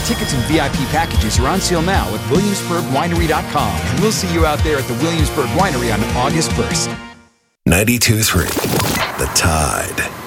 Tickets and VIP packages are on sale now at WilliamsburgWinery.com, and we'll see you out there at the Williamsburg Winery on August 1st. 92.3 The Tide.